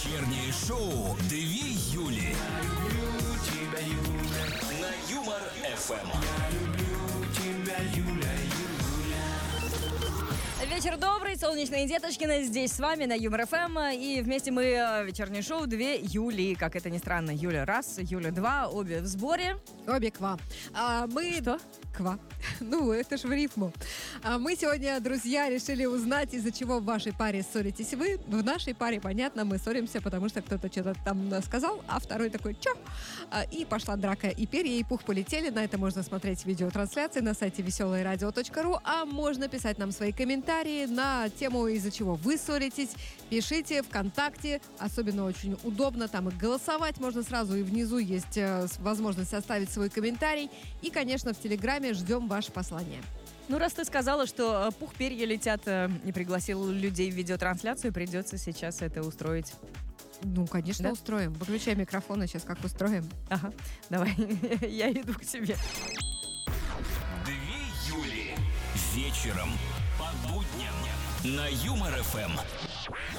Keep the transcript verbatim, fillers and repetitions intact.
Вечернее шоу «Две Юли» Я люблю тебя, Юля. на Юмор эф эм. Я люблю тебя, Юля, Юля. Вечер добрый, солнечные деточкины здесь с вами на Юмор эф эм. И вместе мы э, вечернее шоу «Две Юли». Как это ни странно, Юля раз, Юля два, обе в сборе. Обе ква. А мы... Что? Ква. Ну, это ж в рифму. А мы сегодня, друзья, решили узнать, из-за чего в вашей паре ссоритесь вы. В нашей паре, понятно, мы ссоримся, потому что кто-то что-то там сказал, а второй такой, чё? А, и пошла драка, и перья, и пух полетели. На это можно смотреть видеотрансляции на сайте веселое радио точка ру, а можно писать нам свои комментарии на тему, из-за чего вы ссоритесь. Пишите ВКонтакте, особенно очень удобно, там и голосовать можно сразу, и внизу есть э, возможность оставить свой комментарий. И, конечно, в Телеграме ждем ваше послание. Ну, раз ты сказала, что э, пух, перья летят, э, и пригласил людей в видеотрансляцию, придется сейчас это устроить. Ну, конечно, Да? устроим. Выключай микрофон, и сейчас как устроим. Ага, давай, я иду к тебе. Две Юли вечером по будням на Юмор эф эм.